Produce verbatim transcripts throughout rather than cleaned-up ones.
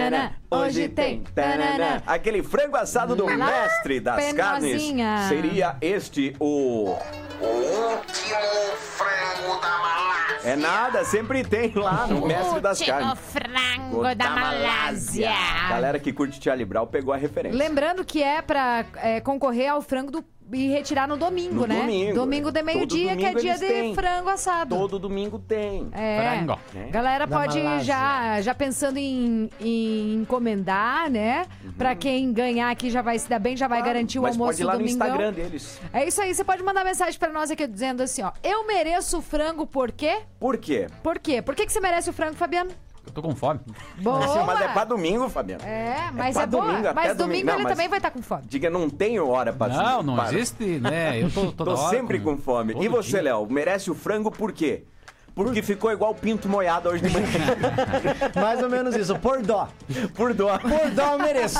tananã, hoje tem, tananã. Aquele frango assado do Lá, mestre das penosinha. carnes. Seria este o... O último frango da Malásia. É nada, sempre tem lá no mestre das Último carnes. frango O da Malásia. Galera que curte Charlie Brown pegou a referência. Lembrando que é pra é, concorrer ao frango do, e retirar no domingo, No né? domingo, domingo de é. meio-dia, Todo que é domingo dia eles de têm. frango assado. Todo domingo tem. É, Frango. É. galera Da pode Malásia. já, já pensando em, em encomendar, né? Pra quem ganhar aqui já vai se dar bem, já vai garantir o Mas almoço pode ir lá no domingão. Instagram deles. É isso aí, você pode mandar mensagem pra nós aqui dizendo assim, ó, eu mereço frango por quê? Por quê? Por quê? Por que, que você merece o frango, Fabiano? Eu tô com fome. Boa! Mas é pra domingo, Fabiano. É, mas é, pra boa. domingo, até mas domingo domingo. Não, ele mas- também vai estar com fome. Diga, não tenho hora pra... Não, não para. existe, né? Eu tô toda Tô hora sempre com fome. todo E você, dia. Léo, merece o frango por quê? Porque ficou igual o pinto molhado hoje de manhã. Mais ou menos isso, por dó. Por dó. Por dó eu mereço.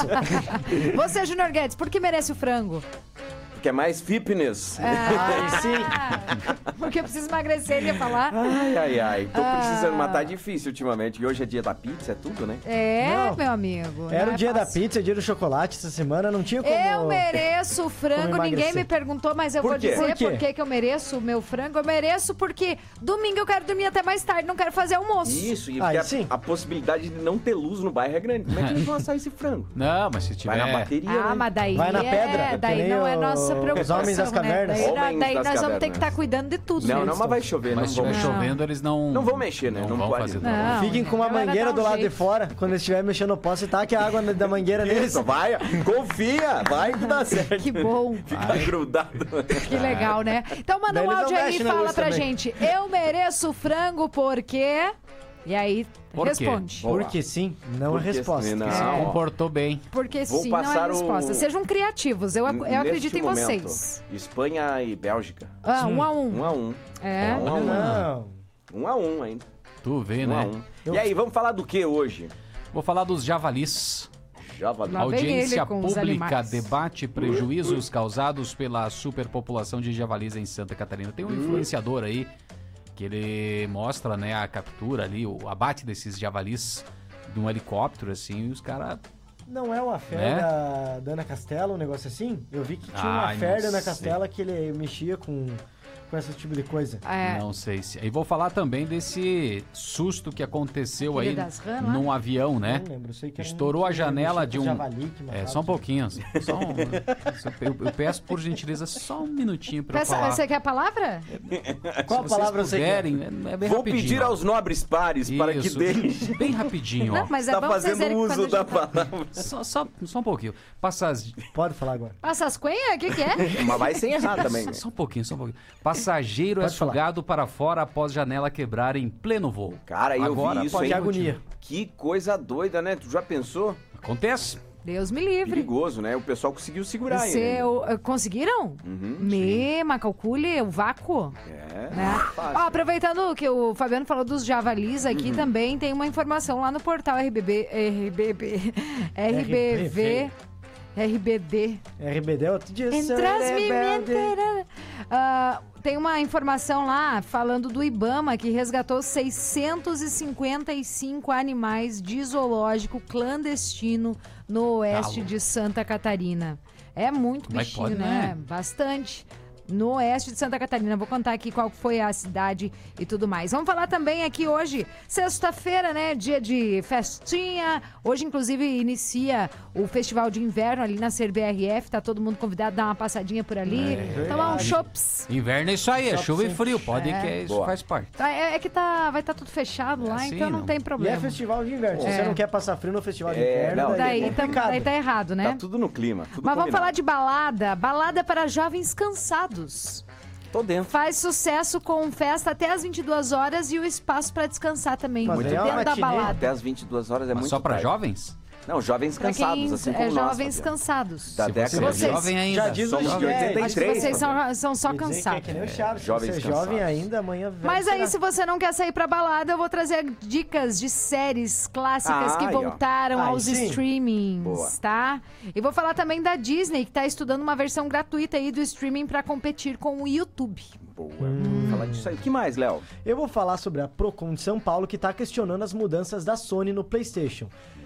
Você, Junior Guedes, por que merece o frango? Porque é mais fitness. Ai, sim. Porque eu preciso emagrecer, ele ia falar. Ai, ai, ai. Tô Ah. precisando, mas tá difícil ultimamente. E hoje é dia da pizza, é tudo, né? É, Não. meu amigo. Era não o é dia da fácil. pizza, dia do chocolate essa semana, não tinha como... Eu mereço frango, como ninguém emagrecer. me perguntou, mas eu Por vou quê? dizer Por quê? por que que eu mereço o meu frango. Eu mereço porque domingo eu quero dormir até mais tarde, não quero fazer almoço. Isso, e Aí porque a, sim. a possibilidade de não ter luz no bairro é grande. Como é que eles vão assar esse frango? Não, mas se tiver... Vai na bateria, Ah, né? mas daí Vai na é, pedra, que daí nem não é o- nossa os preocupação, homens das né? cavernas. Daí, Homens daí das nós vamos ter cavernas. que estar cuidando de tudo. Não, né? não, mas vai chover, Mas se não vão estiver mexer. chovendo, eles não... Não vão mexer, né? Não vão pode. fazer Não. nada. Não, Fiquem com uma ela vai mangueira dar um do lado jeito. de fora, quando eles estiverem mexendo no poste, taque a água da mangueira neles. Isso, vai, confia, vai que dá certo. Que bom. Fica grudado. Que legal, né? Então manda Daí um eles não áudio aí e mexem na fala luz pra também. gente. Eu mereço frango porque... E aí, Por quê? responde. Boa. Porque sim, não é Porque resposta. sim, não. Se comportou bem. Porque Vou sim, não é passar o- resposta. Sejam criativos, eu, eu Neste acredito em momento, vocês. Espanha e Bélgica. Ah, um a um. Um a um. É. Um a um. Não. Um a um ainda. Tu vê, Um a né? um. E aí, vamos falar do que hoje? Vou falar dos javalis. Já valeu. Lá vem Audiência ele com os pública animais. debate prejuízos causados pela superpopulação de javalis em Santa Catarina. Tem um influenciador aí que ele mostra, né, a captura ali, o abate desses javalis de um helicóptero, assim, e os caras... Não é uma fé É? da, da Ana Castela, um negócio assim? Eu vi que tinha uma Ai, fé não da Ana sei. Castela que ele mexia com, com esse tipo de coisa. É. Não sei se... E vou falar também desse susto que aconteceu Aquele aí das rãs lá? num avião, né? Não lembro, eu sei que era Estourou um- a janela mexia de com um... javali que matava É, só um os- pouquinho. Só um... eu, eu peço, por gentileza, só um minutinho pra eu Peça, falar. você quer a palavra? Qual Se a palavra vocês você quer? puderem, é, é bem Vou rapidinho, pedir ó. aos nobres pares para que Isso, deixem. bem rapidinho, ó. Não, mas é Tá bom vocês fazendo verem que uso quando a da gente tá- palavra. Só, só, só um pouquinho. Passa as... Pode falar agora. Passa as coenhas? O que que é? Mas vai sem errar também. Só, né? só um pouquinho, só um pouquinho. Passageiro é Pode falar. sugado para fora após janela quebrar em pleno voo. Cara, eu Agora vi isso, pode hein? Que agonia. Que coisa doida, né? Tu já pensou? Acontece. Deus me livre. Perigoso, né? O pessoal conseguiu segurar aí. Você, né? o- eh, conseguiram? Uhum, Me, mas calcule o vácuo. É, Né? fácil. Ó, aproveitando que o Fabiano falou dos javalis aqui, Uhum. também tem uma informação lá no portal R B B, R B B, R B V, R B D. R B D, outro dia. seu rebelde. Transmimento. Ah, tem uma informação lá falando do Ibama que resgatou seiscentos e cinquenta e cinco animais de zoológico clandestino no oeste Calo. de Santa Catarina. É muito Como é que bichinho, pode, né? né? Bastante. No oeste de Santa Catarina. Vou contar aqui qual foi a cidade e tudo mais. Vamos falar também aqui hoje, sexta-feira, né? Dia de festinha. Hoje, inclusive, inicia o Festival de Inverno ali na C B R F. Tá todo mundo convidado a dar uma passadinha por ali. Tomar um chops. Inverno é isso aí, é Só chuva e sim. frio. Pode É. que é- isso Boa. faz parte. Tá, É, é que tá, vai estar tudo fechado lá, assim, então não, não. tem E é problema. festival de inverno. Se É. você não quer passar frio no festival de É, inverno, não, daí é Daí, tam- complicado. daí tá errado, né? Tá tudo no clima. Tudo Mas vamos combinado. falar de balada. Balada para jovens cansados. Tô dentro. Faz sucesso com festa até as vinte e duas horas e o espaço para descansar também. Mas Muito aí é uma dentro da matinê. balada. Até as vinte e duas horas é Mas muito só pra tarde. jovens? Não, jovens Pra cansados, quem assim é como nós. jovens Fabiano. cansados. Da Se década você é Vocês- jovem ainda. já diz o Somos de Gé. oitenta e Acho que três. vocês são, Fabiano. são só Me dizem que cansados. É que nem o É, Chaves. Se jovens você é cansados. jovem ainda, amanhã velho Mas aí, será. se você não quer sair pra balada, eu vou trazer dicas de séries clássicas Ah, que aí, ó. voltaram Aí aos sim. streamings, Boa. tá? E vou falar também da Disney, que tá estudando uma versão gratuita aí do streaming pra competir com o YouTube. Boa. Vamos falar disso aí. O que mais, Léo? Eu vou falar sobre a Procon de São Paulo, que está questionando as mudanças da Sony no PlayStation.